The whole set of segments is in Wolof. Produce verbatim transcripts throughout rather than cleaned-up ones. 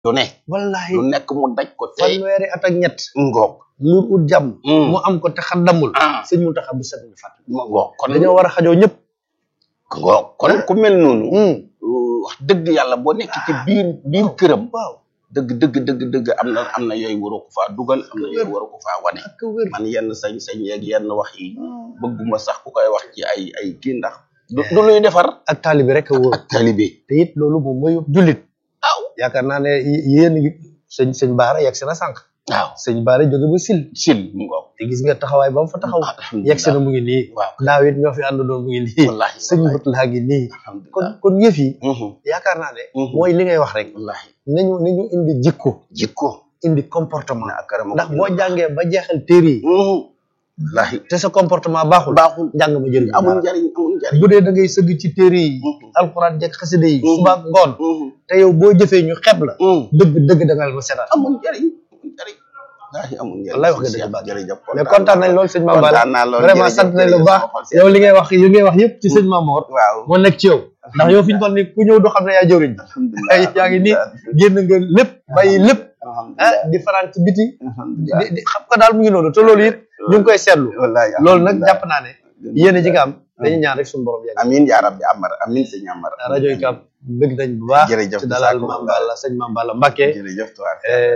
lu ne wallahi lu nekk mu daj ko tey fanweeri at ak ñett ngoog lu ut jàmm Mm. mu am ko te xaddamul ah sëñ Muntaxa bu set ñu fàtt ma ngoog kon dañoo war a xajoo ñëpp ngoog kon ku mel noonu Mm. wax dëgg yàlla boo nekk ci biir biir këram waaw dëgg dëgg dëgg dëgg am na am na yooyu waroo ko faa dugal am na yooyu waroo ko faa wane ak wér man yenn sañ-sañ yeeg yenn wax yi bëgguma sax ku koy wax ci ay ay kii ndax du du luy defar ak taalibi rek a wóor ak talibé te it loolu moom mooy jullit waaw yaakaar naa ne y- yéen ngi sëñ sëñ Baara yegg si na sànq waaw sëñ Baara jóge ba sil sil mu ngoog te gis nga taxawaay ba mu fa taxaw alhamdulilah yegg si na mu ngi nii waaw daaw it ñoo fi àndandoon mu ngi nii wallahi sëñ Murtala ngi nii kon alhamdulilah kon yëf yi Mhm, yaakaar naa ne mhm. mooy li ngay wax rek wallahi nañu nañu indi jikko jikko indi comportement na akarama ndax boo jàngee ba jeexal téere yi wallahi te sa comportement baaxul baaxul jàng ma jëriñ amul njariñ amul njariñ bu dee da ngay sëgg ci téere yi Mhm. alxuraan jekk xasida yi Mhm. suba ak ngoon Mhm, te yow boo jëfee ñu xeb la mhm. dëgg dëgg da nga leen ma seetaan amul njariñ amul njariñ wallahi amul njariñ wallahi wax nga dëgg baax jërëjëf mais kontaan nañ lool sëñ Mame Balla kontaan naa lool vraiment sant nañ la bu baax yow li ngay wax yi ngay wax yëpp ci sëñ Mamor waaw moo nekk ci yow ndax yow fi ñu toll nii ku ñëw doo xam ne yaa jëriñ alhamdulilah ay yaa ngi nii génn nga lépp bàyyi lépp ah di fanaan ci biti alhamdulilah di di xam nga daal mu ngi noonu te loolu it ñu ngi koy seetlu wallahi loolu nag jàpp naa ne yéen a ji nga am dañuy ñaan rek suñu borom yàgg amin ya rabbi amar amin sëñ amar rajo yi kam bëgg nañ bu baax jërëjëf ci dalal Mame Balla sëñ Mame Balla Mbacké jërëjëf tuwaar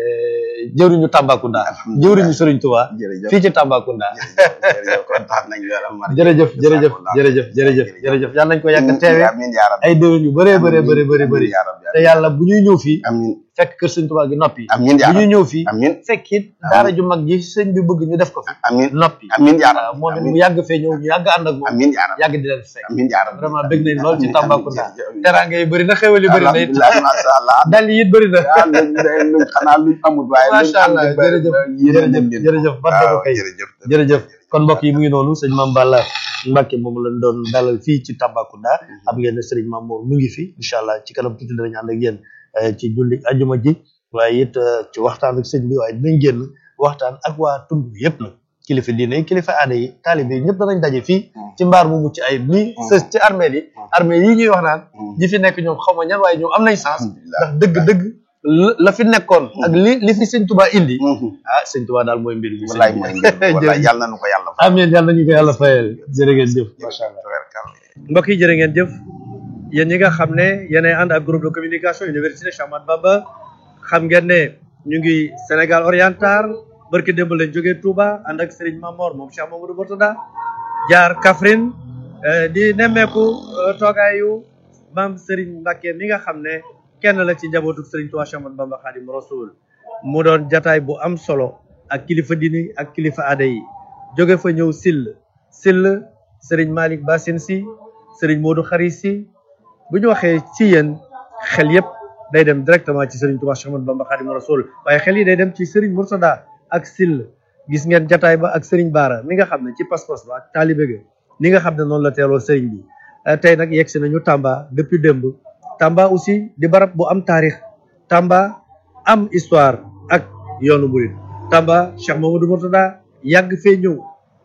jëwriñu Tambacounda Alhamdulillah. jëwriñu Serigne Touba jërëjëf fii ci Tambacounda jërëjëf kontaan nañ lool amar jërëjëf jërëjëf jërëjëf jërëjëf jërëjëf yàlla nañ ko yàgg a teewe amin ya rabbi ay déwén yu bëree bëree bëri bëri bëri ya rabbi te yàlla bu ñuy ñëw fii amin fekk kër sëñ Touba gi noppi amin ya bu ñuy rabbi ñëw fii amin fekk it daara ju mag ji sëñ bi bëgg ñu def ko fi amin noppi amin ya waaw rabbi moom it mu yàgg fee ñëw ñu yàgg ànd ak moom amin ya rabbi yàgg di leen fekk amin ya rabbi vraiment bëgg nañ lool ci Amin, Tambacounda amin, jërëjëf. teraanga yi bëri na xéwal yi bëri na it alhamdulilah masha Allah dal yi it bëri na ah luñ luñ xanaa luñ amul waaye luñ macha am allah rek ba- jërëjëf ba yéene nañ jërëjëf leen. jërëjëf ban na ko waaw kay jërëjëf jërëjëf kon mbokk yi mu ngi noonu sëñ Mame Balla Mbacké moom lañ doon dalal fii ci Tambacounda xam ngeen ne sëriñ Mamour mu ngi fi incha allah ci kanam tuuti danañ ànd ak yéen eh, ci julli ajuma ji waaye it eh, ci waxtaan ak sëñ bi waaye dinañ génn waxtaan ak waa tund bi yëpp nag kilifa diine yi kilifa aada yi taalibe yi ñëpp danañ daje fii ci mbaar mu mucc ayib nii sës ci armée yi armée yi ñuy wax naan ñi fi nekk ñoom xaw ma ñan waaye ñoom am nañ sens ndax dëgg-dëgg la la fi nekkoon ak li li fi sëñ Touba indi ah sëñ Touba daal mooy mbir bi sëñ wallaay bi. mooy mbir mi wallaay yàlla nañu ko yàlla fay. amiin yàlla nañu ko yàlla fayal jërë ngeen jëf macha allah. mbokk yi jërë ngeen jëf yéen ñi nga xam ne yéenay ànd ak groupe de communication université Cheikh Ahmadou Bamba xam ngeen ne ñu ngi Sénégal oriental barki démb lañ jógee Touba ànd ak Serigne Mamor moom Cheikh Mamadou Bourtada jaar Kaffrine eh, di nemmeeku eh, toogaayu maam Serigne Mbacké mi nga xam ne kenn la ci njabootu Serigne Touba Cheikh Ahmadou Bamba Khadim Rasoul mu doon jataay bu am solo ak kilifa dini ak kilifa aada yi jóge fa ñëw sill sill Serigne Malick Bassine Sy Serigne Modou Khari Sy bu ñu waxee ci yéen xel yépp day dem directement ci Serigne Touba Cheikh Ahmadou Bamba Khadim Rasoul waaye xel yi day dem ci Serigne Mourtada ak sill gis ngeen jataay ba ak Serigne Bara mi nga xam ne ci pas-pas ba ak taalibe ga ni nga xam ne noonu la teeloo Serigne bi tey nag yegg si nañu Tamba depuis démb Tamba aussi di barab bu am taarix Tamba am histoire ak yoonu murid Tamba Cheikh Mamadou Mourtada yàgg fee ñëw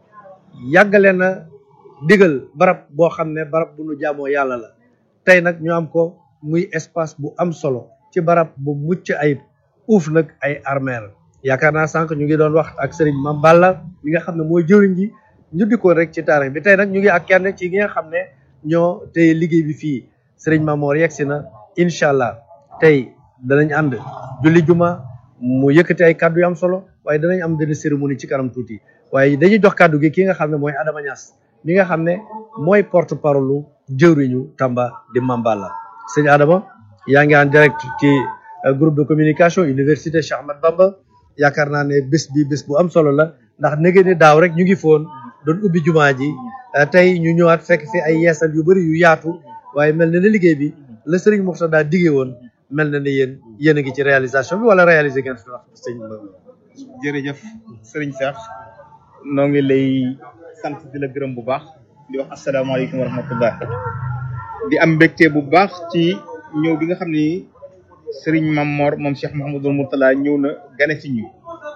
yàggale na digal barab boo xam ne barab bu nu jaamoo yàlla la tey nag ñu am ko muy espace bu am solo ci barab bu mucc ayib uuf nag ay armeel yaakaar naa sànq ñu ngi doon wax ak Serigne Mame Balla mi nga xam ne mooy jëriñ ji ñu dikkoon rek ci taarix bi tey nag ñu ngi ak kenn ci ñi nga xam ne ñoo tey liggéey bi fii Serigne Mamor yegg si na incha allah tey danañ ànd julli juma mu yëkkati ay kàddu yu am solo waaye danañ am benn cérémonie ci kanam tuuti waaye dañuy jox kàddu gi ki nga xam ne mooy Adama Niass mi nga xam ne mooy porte parole jëwriñu Tamba di Mame Balla sëñ Adama yaa ngi en direct ci groupe de communication université Cheikh Ahmadou Bamba yaakaar naa ne bés bi bés bu am solo la ndax nege ni daaw rek ñu ngi foon doon ubbi jumaa ji tey ñu ñëwaat fekk fi ay yeesal yu bëri yu yaatu waaye mel na ne liggéey bi la Serigne Mourtada diggee woon mel na ne yéen yéen a ngi ci réalisation bi wala réaliser ngeen fi wax sëñ jërëjëf Serigne Cheikh noo ngi lay sant di la gërëm bu baax di wax asalaamaaleykum wa rahmatullah di am mbégte bu baax ci ñëw bi nga xam ni Serigne Mamor moom Cheikh Mouhamadou Mourtada ñëw na gane si ñu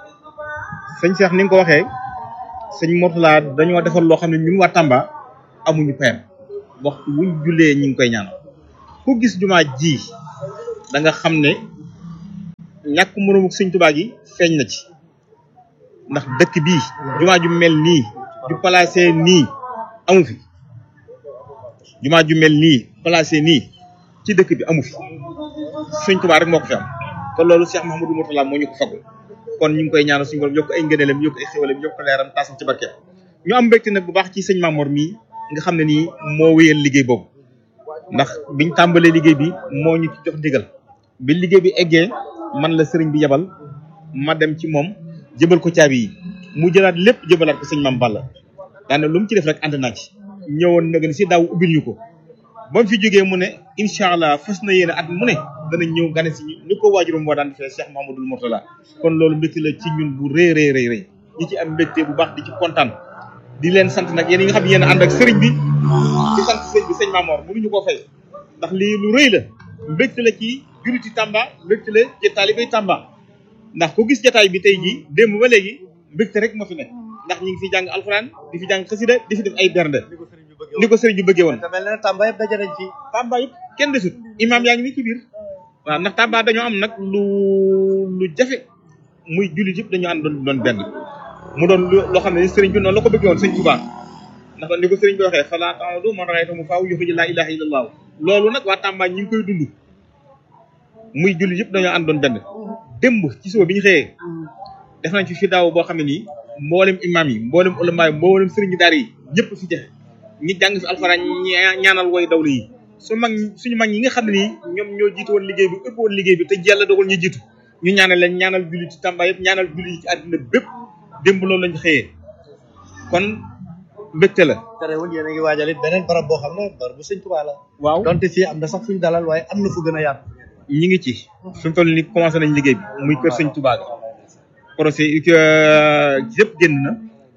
sëñ Cheikh ni nga ko waxee sëñ Mourtada dañoo defar loo xam ne ñun waa Tamba amuñu payam waxtu wuñ jullee ñi ngi koy ñaanal ku gis jumaa ji da nga xam ne ñàkk moroomu sëñ Tuubaa gi feeñ na ci ndax dëkk bii jumaa ju mel nii ju placé nii amu fi jumaa ju mel nii placé nii ci dëkk bi amu fi sëñ Tuubaa rek moo ko fi am te loolu Cheikh Mouhamadou Mourtala moo ñu ko fagul kon ñu ngi koy ñaanal suñu borom yokk ay ngëneelam yokk ay xéwalam yokk leeram taasam ci barkeem ñu am mbégte nag bu baax ci sëñ Mamor mii nga xam ne nii moo wéyal liggéey boobu ndax biñ tàmbalee liggéey bi moo ñu ci jox ndigal bi liggéey bi eggee man la sëriñ bi yabal ma dem ci moom jëbal ko caabi yi mu jëlaat lépp jëbalaat ko sëñ Mame Balla daane lu mu ci def rek ànd naa ci ñëwoon nag ni si daaw ubbil ñu ko ba mu fi jógee mu ne incha allah fas na yéene at mu ne danañ ñëw gane si ñu ni ko waajuram moo daan defee Cheikh Mouhamadoul Mourtala kon loolu mbégte la ci ñun bu rëy rëy rëy rëy ñi ci am mbégte bu baax di ci kontaan di leen sant nag yéen yi nga xam ne yéen ànd ak sëriñ bi di sant sëriñ bi sëñ Mamor mënuñu koo fay ndax lii lu rëy la mbégte la ci julliti Tamba mbégte la ci taalibey Tamba ndax ku gis jataay bi tey jii démb ba léegi mbégte rek moo fi nekk ndax ñu ngi fi jàng alxuraan di fi jàng xasida di fi def ay bernde ni ko sëriñ bi bëggee woon te mel na Tamba yëpp daje nañ fi. Tamba yëpp kenn desut imaam yaa ngi nii ci biir waaw ndax Tamba dañoo am nag lu lu jafe muy jullit yëpp dañoo ànd doon doon benn mu doon loo xam ne sëriñ bi noonu la ko bëggee woon sëñ Tuubaa ndax ni ko sëriñ bi waxee fala ta'udu man ra'aytahu faaw yuxrij laa ilaaha illallah loolu nag waa Tamba ñi ngi koy dund muy jullit yëpp dañoo ànd doon benn démb ci suba bi ñu xëyee def nañ fi fi daaw boo xam ne nii mboolem imaam yi mboolem ulama yi mboolem sëriñ daara yi ñëpp fi jafe ñi jàng fi alxuraan ñaanal way dawlu yi su mag suñu mag ñi nga xam ne nii ñoom ñoo jiitu woon liggéey bi ëpp woon liggéey bi te yàlla dogal ñu jiitu ñu ñaanal leen ñaanal jullit ci Tamba yëpp ñaanal jullit yi ci àddina bépp démb loolu lañu xëyee kon mbégte la. terewul yéen a ngi waajal it beneen barab boo xam ne barab bu sëñ Tuubaa la. waaw donte fii am na sax fuñ dalal waaye am na fu gën a yaatu. ñi ngi ci suñu toll ni commencé nañ liggéey bi muy kër sëñ Tuubaa projet yëpp génn na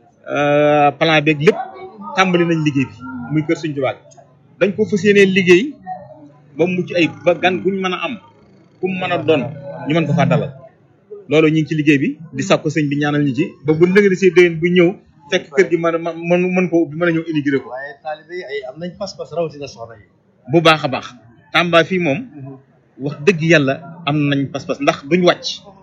plan beeg lépp tàmbali nañ liggéey bi muy kër sëñ Tuubaa dañ ko fas yéenee liggéey ba mucc ay ba gan guñ mën a am ku mu mën a doon ñu mën ko faa dalal loolu ñu ngi ci liggéey bi di sàkku sëñ bi ñaanal ñu ci ba bu ndëgg see déwén bu ñëw fekk kër gi mën a mën mën ko ubbi mën a ñëw inauguré ko. waaye taalibe yi ay am nañ pas-pas rawatina soxna yi. bu baax a baax Tamba fii moom wax dëgg yàlla am nañ pas-pas ndax duñ wàcc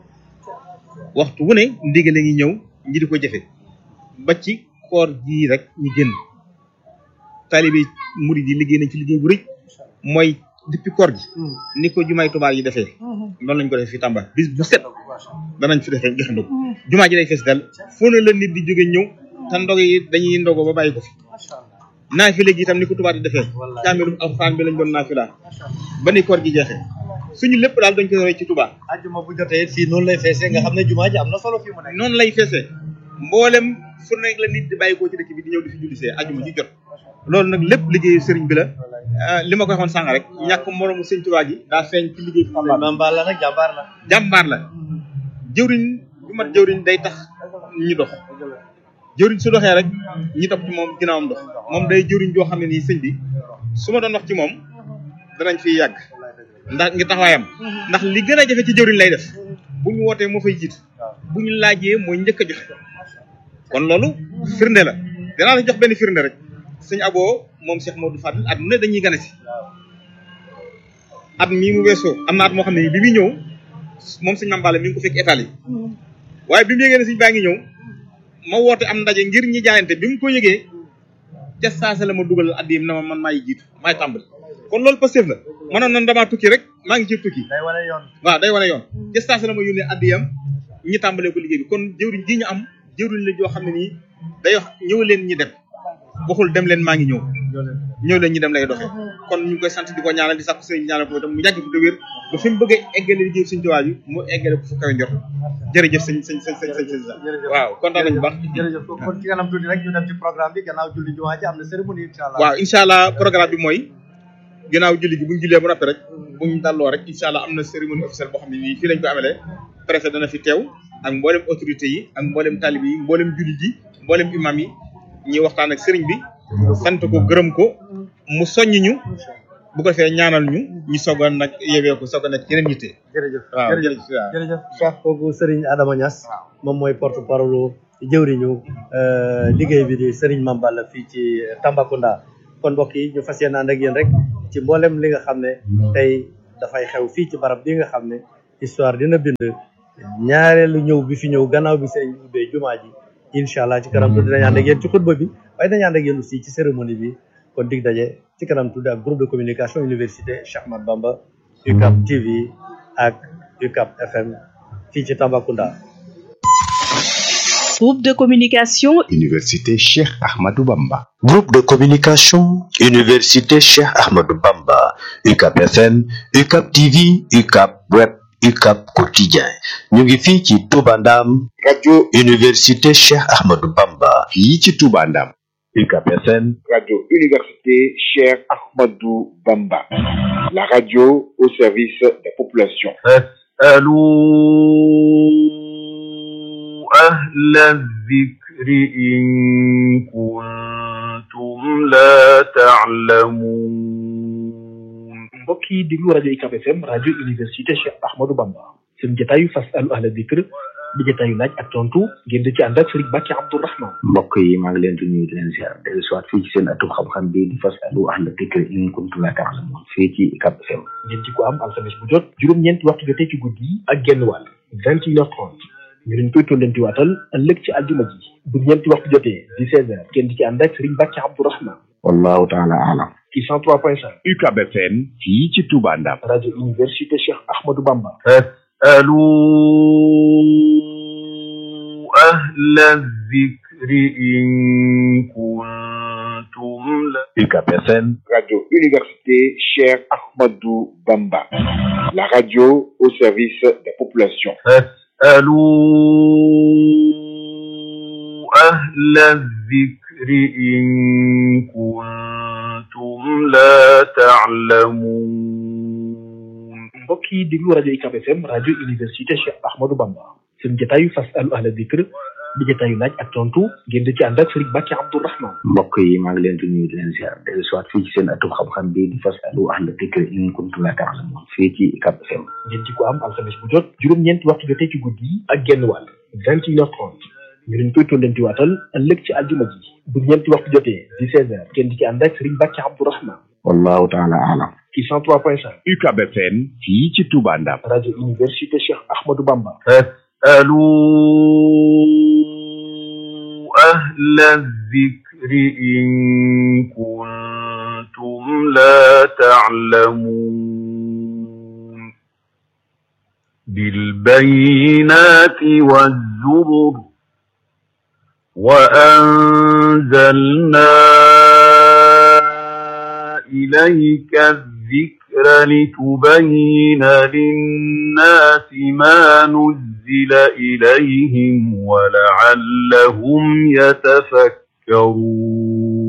waxtu wu ne ndigal ngi ñëw ñi di ko jëfe ba ci koor gii rek ñu génn taalibe murid yi liggéey nañ ci liggéey bu rëy mooy depuis koor gi ni ko jumaay Tuubaa yi defee noonu lañ ko defee fii Tamba bis bu set danañ fi defee joxe ndog jumaa ji day fees dal fu ne la nit di jóge ñëw te ndog yi dañuy ndogo ba bàyyi ko fi naafila gi itam ni ko Tuubaa di defee kaamilum alxuraan bi lañ doon naafila ba ni koor gi jeexee suñu lépp daal dañ ko roy ci Tuubaa ajjuma bu jotee fii noonu lay feesee nga xam ne jumaa ji am na solo fii mu nekk noonu lay feesee mboolem fu nekk la nit di bàyyi koo ci dëkk bi di ñëw di fi jullisee ajjuma ji jot loolu nag lépp liggéeyu sëriñ bi la li ma koy waxoon sànq rek ñàkk moroomu sëñ Tuubaa gi daa feeñ ci liggéey bi Mame Balla nag jàmbaar la jàmbaar la jëwriñ bu mat jëwriñ day tax ñu dox jëwriñ su doxee rek ñi topp ci moom ginnaawam dox moom day jëwriñ joo xam ne nii sëñ bi su ma doon wax ci moom danañ fiy yàgg ndax ngir taxawaayam ndax li gën a jafe ci jëwriñ lay def bu ñu wootee moo fay jiit bu ñu laajee mooy njëkk a joxe kon loolu firnde la danaa la jox benn firnde rek sëñ Abo moom Cheikh Modou Fadil at mu ne dañuy gane si at mii mu weesoo am na at moo xam ne bi muy ñëw moom sëñ Mame Balla mi ngi ko fekk Italie waaye bi mu yëgee ne sëñ baa ngi ñëw ma woote am ndaje ngir ñi jaayante bi mu ko yëgee ca saasa la ma dugal addiim na ma man maay jiitu maay tàmbali kon loolu Pastef la mënoon na damaa tukki rek maa ngi ci tukki day wane yoon waaw day wane yoon ca saasa la ma yónnee addiyam ñi tàmbalee ko liggéey bi kon jëwriñ ji ñu am jëwriñ la joo xam ne nii day wax ñëw leen ñi dem waxul dem leen maa ngi ñëw ñëw leen ñi dem lay doxee kon ñu ngi koy sant di ko ñaanal di sàkku sëriñ ñaanal ko tam mu yàgg fi te wér ba fi mu bëggee eggale liggéey sëñ Tuubaa bi mu eggale ko fu kawe njort jërëjëf sëñ sëñ sëñ sëñ sëñ waaw kontaan nañu bu baax jërëjëf kon ci kanam tuuti rek ñu dem ci programme bi gannaaw julli jumaa ji am na cérémonie incha allah waaw incha allah programme bi mooy gannaaw julli gi bu ñu jullee ba noppi rek bu ñu dalloo rek incha allah am na cérémonie officielle boo xam ne nii fii lañ ko amalee préfet dana fi teew ak mboolem autorité yi ak mboolem talib yi mboolem jullit yi mboolem imam yi ñuy waxtaan ak sëriñ bi sant ko gërëm ko mu soññ ñu bu ko defee ñaanal ñu ñu soog a nag yewee ko soog a nekk yeneen yitte. jërëjëf waaw jërëjëf jërëjëf Cheikh kooku Serigne Adama Niass moom mooy porte parole jëwriñu liggéey bi di Serigne Mame Balla fii ci Tambacounda kon mbokk yi ñu fas yéene ànd ak yéen rek ci mboolem li nga xam ne tey dafay xew fii ci barab bi nga xam ne histoire dina bind ñaareelu ñëw bi fi ñëw gannaaw bi sëriñ bi ubbee jumaa ji incha allah ci kanam tuuti dinañ ànd ak yéen ci xutba bi waaye dañu ànd ak yéen aussi ci cérémonie bi kon dig daje ci kanam tuuti ak groupe de communication université Cheikh Ahmadou Bamba U C A B T V ak U C A B F M fii ci Tambacounda. Groupe de communication Université Cheikh Ahmadou Bamba. Groupe de communication Université Cheikh Ahmadou Bamba U C A B F M U C A B T V U C A B Web U C A B Quotidien ñu ngi fii ci Touba Ndam radio Université Cheikh Ahmadou Bamba fii ci Touba Ndam. U C A B F M radio Université Cheikh Ahmadou Bamba. La radio au service des populations. أهل الذكر إن كنتم لا تعلمون. mbokk yi déglu rajo U C A B F M rajo université Cheikh Ahmadou Bamba seen jotaayu fasalu ahla dikr di jotaayu laaj ak tontu ngeen di ci ànd ak Serigne Bakki Abdourahmane. mbokk yi maa ngi leen di nuyu di leen ziar dellu si waat fii ci seen atum xam-xam bi di fasalu ahla dikr in kuntum la ta'lamun fii ci U C A B F M. ngeen ci ko am alxames bu jot juróom-ñeenti waxtu jotee ci guddi yi ak genn wàll vingt et une heures trente ñu leen koy tollanti waatal ëllëg ci aljuma ji bu ñeenti waxtu jotee di seize heures ngeen di ci ànd ak Serigne Bakki Abdourahmane. wallahu taala alam. ci cent trois point cinq. U C A B F M fii ci Touba Ndam. rajo université Cheikh Ahmadou Bamba. fasalu ahla zikri in kuntum la. U C A B F M radio Université Cheikh Ahmadou Bamba. La radio au service des populations. فاسألوا أهل الذكر إن كنتم لا تعلمون. mbokk yi déglu rajo U C A B F M rajo université Cheikh Ahmadou Bamba seen jotaayu fasalu ahla dikr di jotaayu laaj ak tontu ngeen di ci ànd ak Serigne Bakki Abdourahmane. mbokk yi maa ngi leen di nuyu di leen ziar dellu si waat fii ci seen atum xam-xam bi di fasalu ahla dikr in kuntum la ta'lamun fii ci U C A B F M. ngeen ci ko am alxames bu jot juróom-ñeenti waxtu jotee ci guddi yi ak genn wàll vingt et une heures trente ñu leen koy tollanti waatal ëllëg ci aljuma ji bu ñeenti waxtu jotee di seize heures ngeen di ci ànd ak Serigne Bakki Abdourahmane. wallahu taala alam. ci cent trois point cinq. U C A B F M fii ci Touba Ndam. rajo université Cheikh Ahmadou Bamba. فاسألوا أهل الذكر إن كنتم لا تعلمون. بالبينات والزبر وأنزلنا إليك الذكر لتبين للناس ما نزل إليهم ولعلهم يتفكرون.